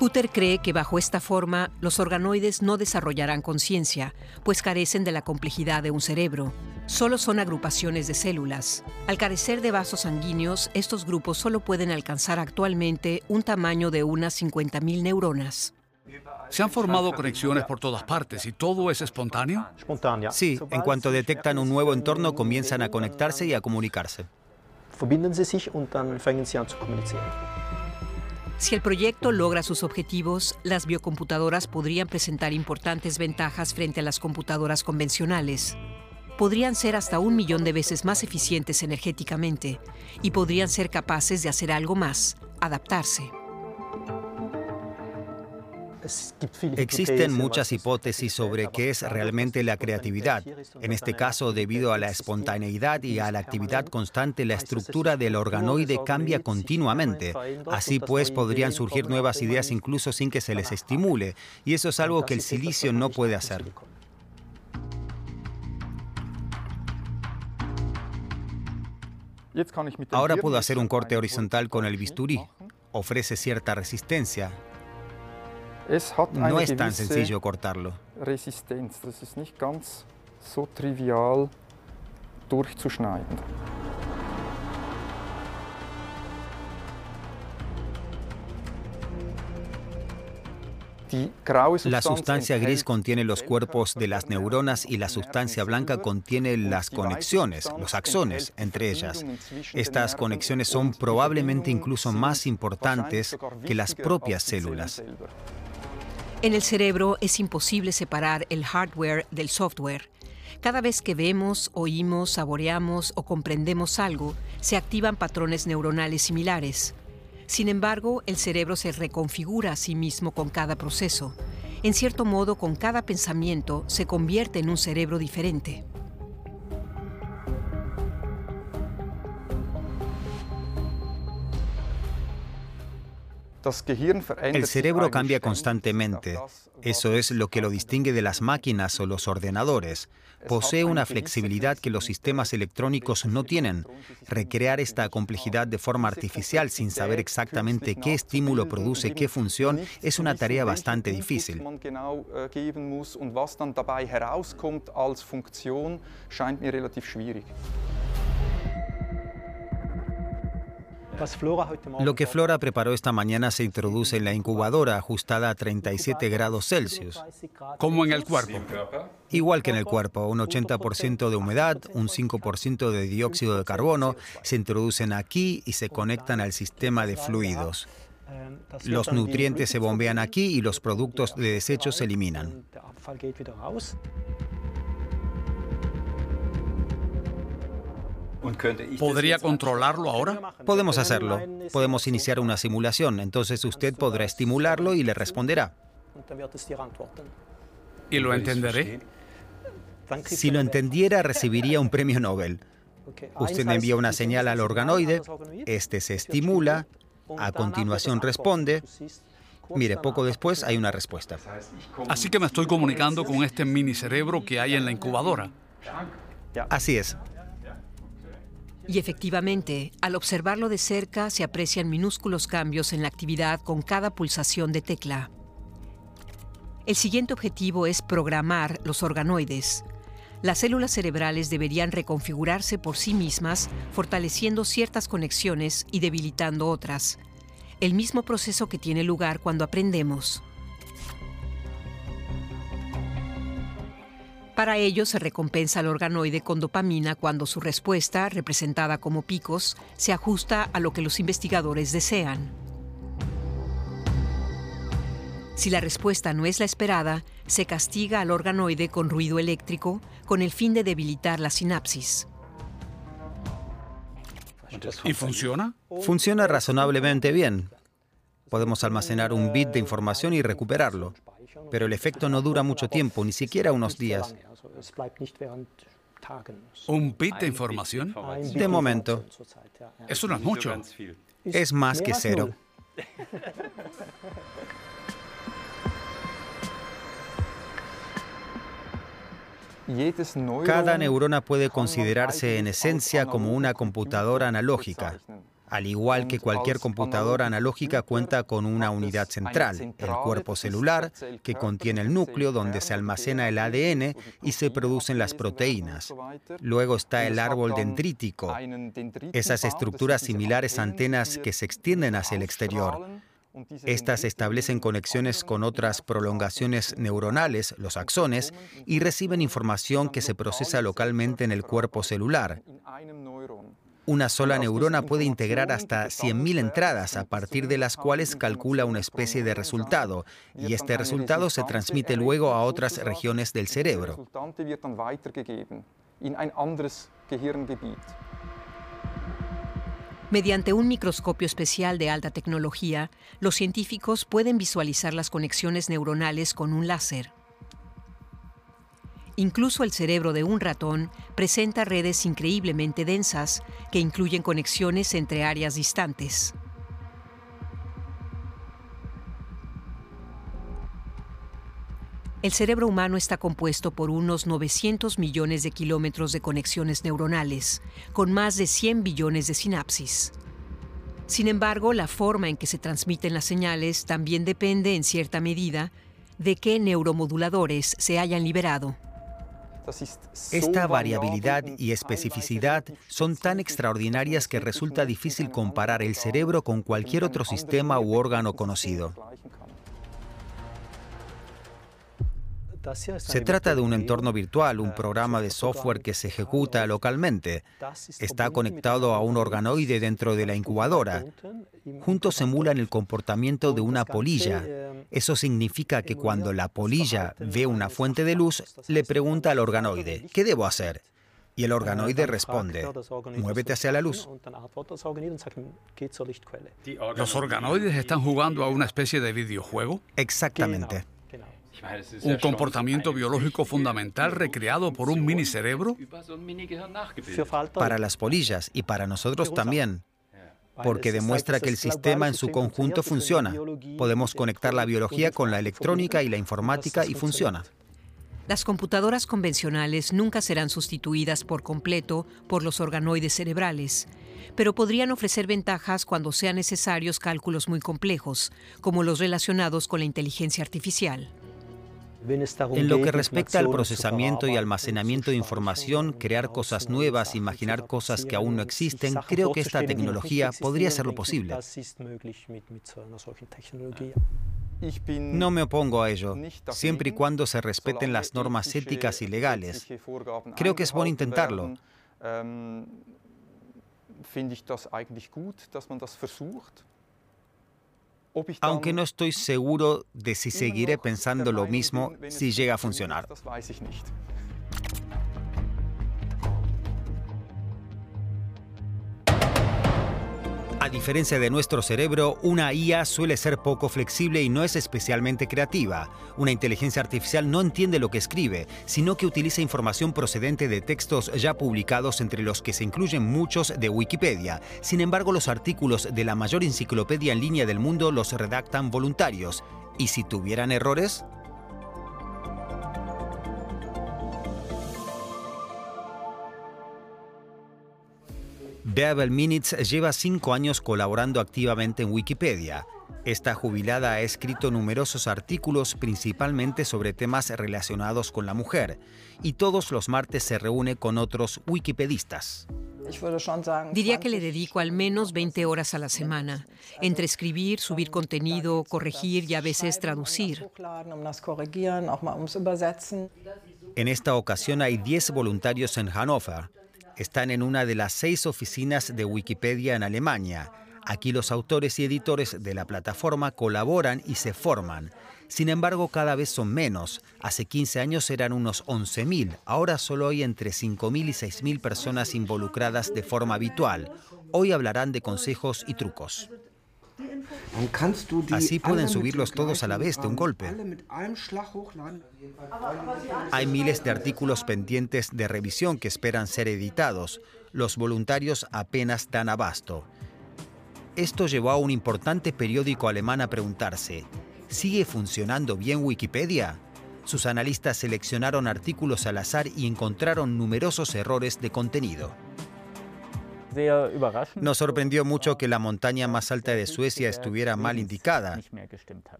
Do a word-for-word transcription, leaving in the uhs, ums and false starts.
Hutter cree que bajo esta forma los organoides no desarrollarán conciencia, pues carecen de la complejidad de un cerebro. Solo son agrupaciones de células. Al carecer de vasos sanguíneos, estos grupos solo pueden alcanzar actualmente un tamaño de unas cincuenta mil neuronas. ¿Se han formado conexiones por todas partes y todo es espontáneo? Sí, en cuanto detectan un nuevo entorno comienzan a conectarse y a comunicarse. Si el proyecto logra sus objetivos, las biocomputadoras podrían presentar importantes ventajas frente a las computadoras convencionales. Podrían ser hasta un millón de veces más eficientes energéticamente y podrían ser capaces de hacer algo más, adaptarse. Existen muchas hipótesis sobre qué es realmente la creatividad. En este caso, debido a la espontaneidad y a la actividad constante, la estructura del organoide cambia continuamente. Así pues, podrían surgir nuevas ideas incluso sin que se les estimule, y eso es algo que el silicio no puede hacer. Ahora puedo hacer un corte horizontal con el bisturí. Ofrece cierta resistencia. No es tan sencillo cortarlo. La sustancia gris contiene los cuerpos de las neuronas y la sustancia blanca contiene las conexiones, los axones, entre ellas. Estas conexiones son probablemente incluso más importantes que las propias células. En el cerebro es imposible separar el hardware del software. Cada vez que vemos, oímos, saboreamos o comprendemos algo, se activan patrones neuronales similares. Sin embargo, el cerebro se reconfigura a sí mismo con cada proceso. En cierto modo, con cada pensamiento, se convierte en un cerebro diferente. El cerebro cambia constantemente. Eso es lo que lo distingue de las máquinas o los ordenadores. Posee una flexibilidad que los sistemas electrónicos no tienen. Recrear esta complejidad de forma artificial sin saber exactamente qué estímulo produce qué función es una tarea bastante difícil. Lo que Flora preparó esta mañana se introduce en la incubadora ajustada a treinta y siete grados Celsius. ¿Como en el cuerpo? Igual que en el cuerpo, un ochenta por ciento de humedad, un cinco por ciento de dióxido de carbono se introducen aquí y se conectan al sistema de fluidos. Los nutrientes se bombean aquí y los productos de desecho se eliminan. ¿Podría controlarlo ahora? Podemos hacerlo. Podemos iniciar una simulación. Entonces usted podrá estimularlo y le responderá. ¿Y lo entenderé? Si lo entendiera, recibiría un premio Nobel. Usted envía una señal al organoide, este se estimula, a continuación responde. Mire, poco después hay una respuesta. Así que me estoy comunicando con este mini cerebro que hay en la incubadora. Así es. Y efectivamente, al observarlo de cerca, se aprecian minúsculos cambios en la actividad con cada pulsación de tecla. El siguiente objetivo es programar los organoides. Las células cerebrales deberían reconfigurarse por sí mismas, fortaleciendo ciertas conexiones y debilitando otras. El mismo proceso que tiene lugar cuando aprendemos. Para ello se recompensa al organoide con dopamina cuando su respuesta, representada como picos, se ajusta a lo que los investigadores desean. Si la respuesta no es la esperada, se castiga al organoide con ruido eléctrico con el fin de debilitar la sinapsis. ¿Y funciona? Funciona razonablemente bien. Podemos almacenar un bit de información y recuperarlo. Pero el efecto no dura mucho tiempo, ni siquiera unos días. ¿Un bit de información? De momento. Eso no es mucho. Es más que cero. Cada neurona puede considerarse en esencia como una computadora analógica. Al igual que cualquier computadora analógica cuenta con una unidad central, el cuerpo celular, que contiene el núcleo donde se almacena el A D N y se producen las proteínas. Luego está el árbol dendrítico, esas estructuras similares a antenas que se extienden hacia el exterior. Estas establecen conexiones con otras prolongaciones neuronales, los axones, y reciben información que se procesa localmente en el cuerpo celular. Una sola neurona puede integrar hasta cien mil entradas, a partir de las cuales calcula una especie de resultado, y este resultado se transmite luego a otras regiones del cerebro. Mediante un microscopio especial de alta tecnología, los científicos pueden visualizar las conexiones neuronales con un láser. Incluso el cerebro de un ratón presenta redes increíblemente densas que incluyen conexiones entre áreas distantes. El cerebro humano está compuesto por unos novecientos millones de kilómetros de conexiones neuronales, con más de cien billones de sinapsis. Sin embargo, la forma en que se transmiten las señales también depende, en cierta medida, de qué neuromoduladores se hayan liberado. Esta variabilidad y especificidad son tan extraordinarias que resulta difícil comparar el cerebro con cualquier otro sistema u órgano conocido. Se trata de un entorno virtual, un programa de software que se ejecuta localmente. Está conectado a un organoide dentro de la incubadora. Juntos emulan el comportamiento de una polilla. Eso significa que cuando la polilla ve una fuente de luz, le pregunta al organoide, ¿qué debo hacer? Y el organoide responde, muévete hacia la luz. ¿Los organoides están jugando a una especie de videojuego? Exactamente. ¿Un comportamiento biológico fundamental recreado por un mini cerebro? Para las polillas y para nosotros también, porque demuestra que el sistema en su conjunto funciona. Podemos conectar la biología con la electrónica y la informática y funciona. Las computadoras convencionales nunca serán sustituidas por completo por los organoides cerebrales, pero podrían ofrecer ventajas cuando sean necesarios cálculos muy complejos, como los relacionados con la inteligencia artificial. En lo que respecta al procesamiento y almacenamiento de información, crear cosas nuevas, imaginar cosas que aún no existen, creo que esta tecnología podría hacerlo posible. No me opongo a ello, siempre y cuando se respeten las normas éticas y legales. Creo que es bueno intentarlo. Aunque no estoy seguro de si seguiré pensando lo mismo si llega a funcionar. A diferencia de nuestro cerebro, una I A suele ser poco flexible y no es especialmente creativa. Una inteligencia artificial no entiende lo que escribe, sino que utiliza información procedente de textos ya publicados, entre los que se incluyen muchos de Wikipedia. Sin embargo, los artículos de la mayor enciclopedia en línea del mundo los redactan voluntarios. ¿Y si tuvieran errores? Bärbel Minitz lleva cinco años colaborando activamente en Wikipedia. Esta jubilada ha escrito numerosos artículos, principalmente sobre temas relacionados con la mujer, y todos los martes se reúne con otros wikipedistas. Diría que le dedico al menos veinte horas a la semana, entre escribir, subir contenido, corregir y a veces traducir. En esta ocasión hay diez voluntarios en Hannover. Están en una de las seis oficinas de Wikipedia en Alemania. Aquí los autores y editores de la plataforma colaboran y se forman. Sin embargo, cada vez son menos. Hace quince años eran unos once mil. Ahora solo hay entre cinco mil y seis mil personas involucradas de forma habitual. Hoy hablarán de consejos y trucos. Así pueden subirlos todos a la vez de un golpe. Hay miles de artículos pendientes de revisión que esperan ser editados. Los voluntarios apenas dan abasto. Esto llevó a un importante periódico alemán a preguntarse, ¿sigue funcionando bien Wikipedia? Sus analistas seleccionaron artículos al azar y encontraron numerosos errores de contenido. Nos sorprendió mucho que la montaña más alta de Suecia estuviera mal indicada.